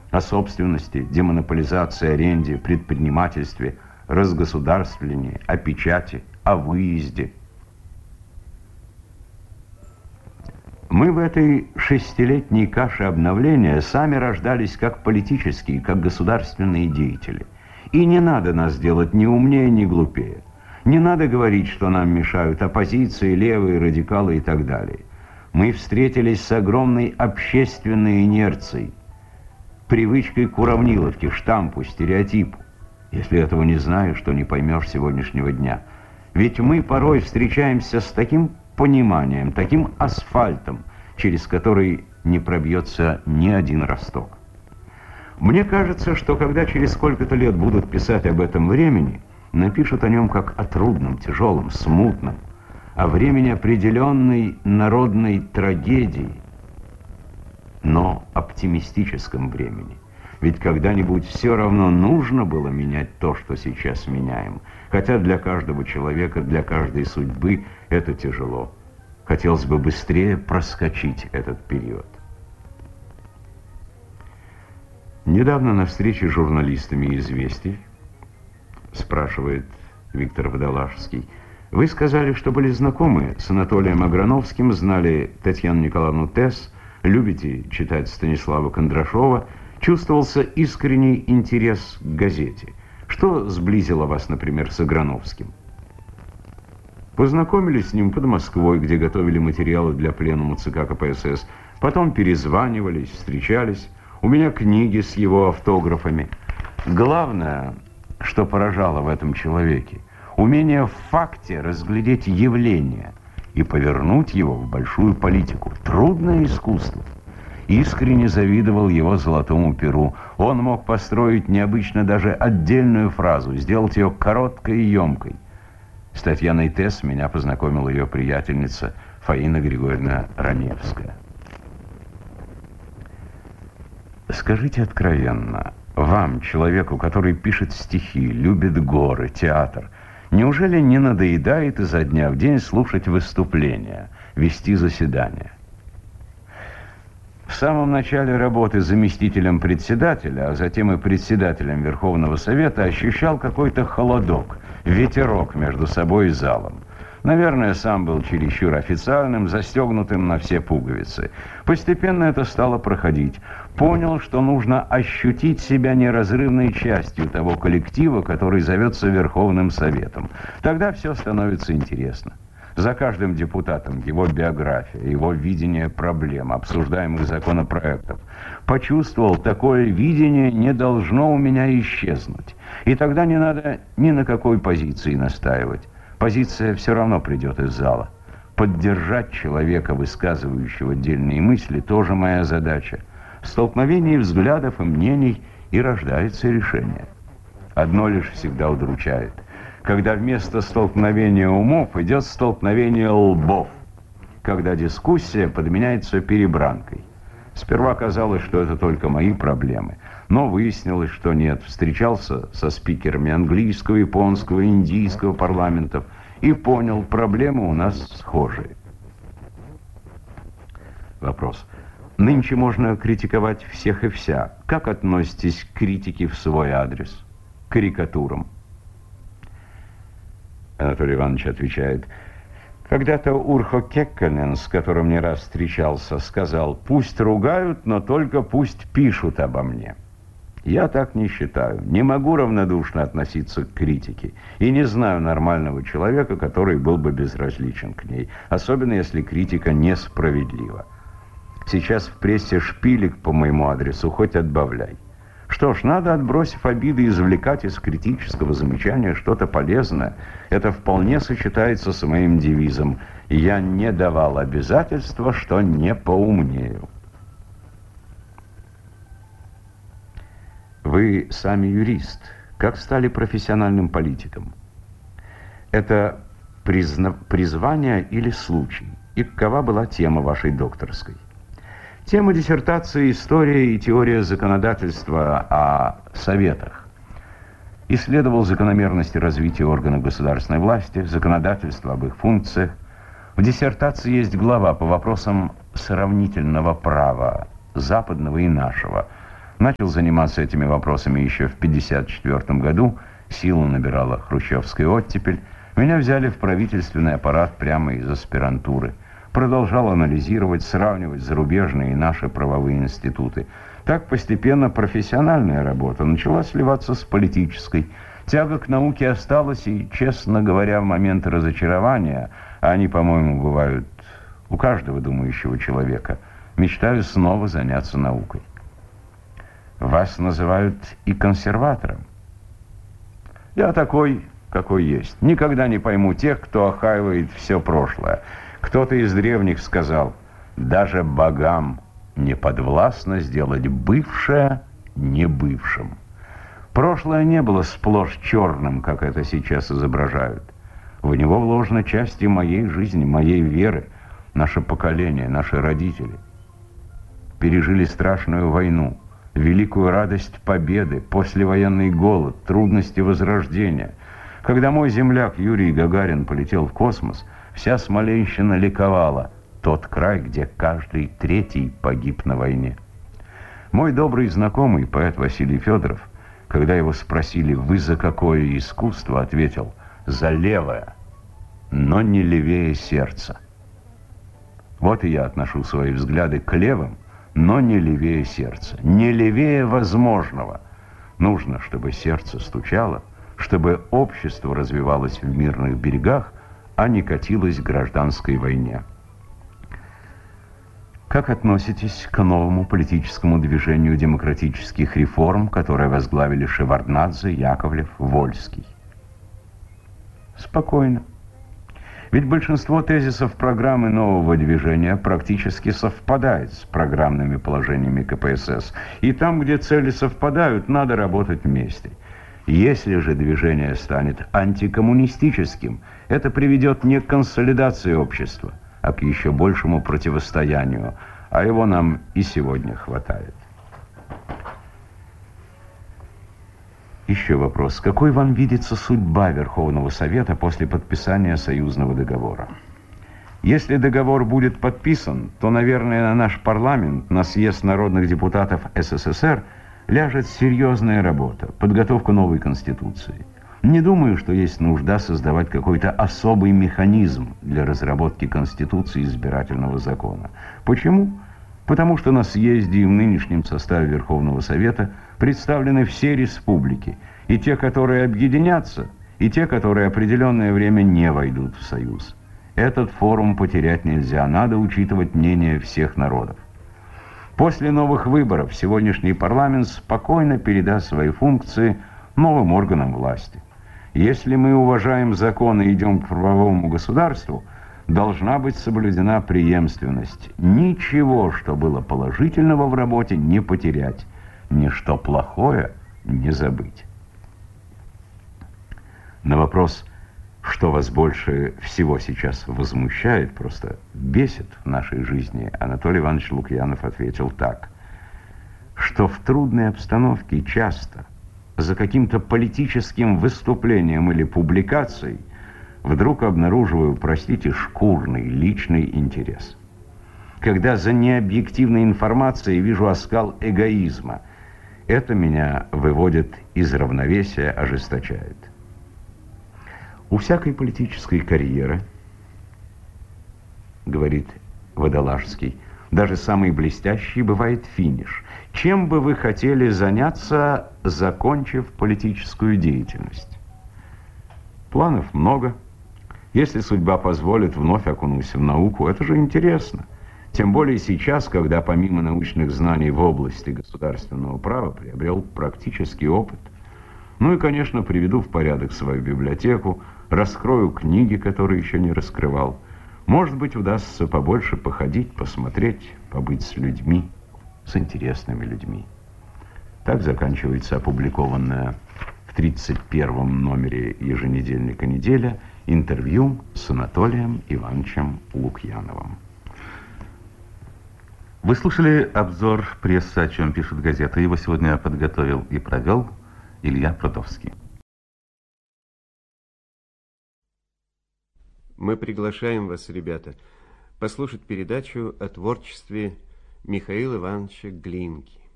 о собственности, демонополизации, аренде, предпринимательстве, разгосударствлении, о печати, о выезде. Мы в этой шестилетней каше обновления сами рождались как политические, как государственные деятели. И не надо нас делать ни умнее, ни глупее. Не надо говорить, что нам мешают оппозиции, левые, радикалы и так далее. Мы встретились с огромной общественной инерцией, привычкой к уравниловке, штампу, стереотипу. Если этого не знаешь, то не поймешь сегодняшнего дня. Ведь мы порой встречаемся с таким пониманием, таким асфальтом, через который не пробьется ни один росток. Мне кажется, что когда через сколько-то лет будут писать об этом времени, напишут о нем как о трудном, тяжелом, смутном, о времени определенной народной трагедии, но оптимистическом времени. Ведь когда-нибудь все равно нужно было менять то, что сейчас меняем. Хотя для каждого человека, для каждой судьбы это тяжело. Хотелось бы быстрее проскочить этот период. Недавно на встрече с журналистами «Известий», спрашивает Виктор Водолажский, вы сказали, что были знакомы с Анатолием Аграновским, знали Татьяну Николаевну Тесс, любите читать Станислава Кондрашова, чувствовался искренний интерес к газете. Что сблизило вас, например, с Аграновским? Познакомились с ним под Москвой, где готовили материалы для пленума ЦК КПСС. Потом перезванивались, встречались. У меня книги с его автографами. Главное, что поражало в этом человеке, умение в факте разглядеть явление и повернуть его в большую политику. Трудное искусство. Искренне завидовал его золотому перу. Он мог построить необычно даже отдельную фразу, сделать ее короткой и емкой. С Татьяной Тесс меня познакомила ее приятельница Фаина Григорьевна Раневская. Скажите откровенно, вам, человеку, который пишет стихи, любит горы, театр, неужели не надоедает изо дня в день слушать выступления, вести заседания? В самом начале работы заместителем председателя, а затем и председателем Верховного Совета ощущал какой-то холодок, ветерок между собой и залом. Наверное, сам был чересчур официальным, застегнутым на все пуговицы. Постепенно это стало проходить. Понял, что нужно ощутить себя неразрывной частью того коллектива, который зовется Верховным Советом. Тогда все становится интересно. За каждым депутатом его биография, его видение проблем, обсуждаемых законопроектов. Почувствовал, такое видение не должно у меня исчезнуть. И тогда не надо ни на какой позиции настаивать. Позиция все равно придет из зала. Поддержать человека, высказывающего отдельные мысли, тоже моя задача. В столкновении взглядов и мнений и рождается решение. Одно лишь всегда удручает. Когда вместо столкновения умов идет столкновение лбов, когда дискуссия подменяется перебранкой. Сперва казалось, что это только мои проблемы, но выяснилось, что нет. Встречался со спикерами английского, японского, индийского парламентов и понял, проблемы у нас схожие. Вопрос. Нынче можно критиковать всех и вся. Как относитесь к критике в свой адрес? К карикатурам? Анатолий Иванович отвечает. Когда-то Урхо Кекконен, с которым не раз встречался, сказал, пусть ругают, но только пусть пишут обо мне. Я так не считаю. Не могу равнодушно относиться к критике. И не знаю нормального человека, который был бы безразличен к ней. Особенно, если критика несправедлива. Сейчас в прессе шпилек по моему адресу хоть отбавляй. Что ж, надо, отбросив обиды, извлекать из критического замечания что-то полезное. Это вполне сочетается с моим девизом. Я не давал обязательства, что не поумнею. Вы сами юрист. Как стали профессиональным политиком? Это призвание или случай? И какова была тема вашей докторской? Тема диссертации «История и теория законодательства о советах». Исследовал закономерности развития органов государственной власти, законодательство об их функциях. В диссертации есть глава по вопросам сравнительного права, западного и нашего. Начал заниматься этими вопросами еще в 1954 году, силу набирала хрущевская оттепель. Меня взяли в правительственный аппарат прямо из аспирантуры. Продолжал анализировать, сравнивать зарубежные и наши правовые институты. Так постепенно профессиональная работа начала сливаться с политической. Тяга к науке осталась, и, честно говоря, в моменты разочарования, а они, по-моему, бывают у каждого думающего человека, мечтаю снова заняться наукой. Вас называют и консерватором. Я такой, какой есть. Никогда не пойму тех, кто охаивает все прошлое. Кто-то из древних сказал, даже богам не подвластно сделать бывшее небывшим. Прошлое не было сплошь черным, как это сейчас изображают. В него вложена часть и моей жизни, моей веры, наше поколение, наши родители. Пережили страшную войну, великую радость победы, послевоенный голод, трудности возрождения. Когда мой земляк Юрий Гагарин полетел в космос, вся Смоленщина ликовала. Тот край, где каждый третий погиб на войне. Мой добрый знакомый, поэт Василий Федоров, когда его спросили, вы за какое искусство, ответил, за левое, но не левее сердца. Вот и я отношу свои взгляды к левым, но не левее сердца, не левее возможного. Нужно, чтобы сердце стучало, чтобы общество развивалось в мирных берегах, а не катилось к гражданской войне. Как относитесь к новому политическому движению демократических реформ, которое возглавили Шеварднадзе, Яковлев, Вольский? Спокойно. Ведь большинство тезисов программы нового движения практически совпадает с программными положениями КПСС. И там, где цели совпадают, надо работать вместе. Если же движение станет антикоммунистическим, это приведет не к консолидации общества, а к еще большему противостоянию, а его нам и сегодня хватает. Еще вопрос. Какой вам видится судьба Верховного Совета после подписания союзного договора? Если договор будет подписан, то, наверное, на наш парламент, на съезд народных депутатов СССР ляжет серьезная работа, подготовка новой Конституции. Не думаю, что есть нужда создавать какой-то особый механизм для разработки Конституции и избирательного закона. Почему? Потому что на съезде и в нынешнем составе Верховного Совета представлены все республики, и те, которые объединятся, и те, которые определенное время не войдут в Союз. Этот форум потерять нельзя, надо учитывать мнение всех народов. После новых выборов сегодняшний парламент спокойно передаст свои функции новым органам власти. Если мы уважаем законы и идем к правовому государству, должна быть соблюдена преемственность. Ничего, что было положительного в работе, не потерять. Ничто плохое не забыть. На вопрос, что вас больше всего сейчас возмущает, просто бесит в нашей жизни, Анатолий Иванович Лукьянов ответил так, что в трудной обстановке часто за каким-то политическим выступлением или публикацией вдруг обнаруживаю, простите, шкурный личный интерес. Когда за необъективной информацией вижу оскал эгоизма, это меня выводит из равновесия, ожесточает. У всякой политической карьеры, говорит Водолажский, даже самый блестящий, бывает финиш. Чем бы вы хотели заняться, закончив политическую деятельность? Планов много. Если судьба позволит, вновь окунусь в науку. Это же интересно. Тем более сейчас, когда помимо научных знаний в области государственного права приобрел практический опыт. Ну и, конечно, приведу в порядок свою библиотеку, раскрою книги, которые еще не раскрывал. Может быть, удастся побольше походить, посмотреть, побыть с людьми, с интересными людьми. Так заканчивается опубликованное в 31-м номере еженедельника «Неделя» интервью с Анатолием Ивановичем Лукьяновым. Вы слушали обзор прессы, о чем пишет газета. Его сегодня подготовил и провел Илья Продовский. Мы приглашаем вас, ребята, послушать передачу о творчестве Михаила Ивановича Глинки.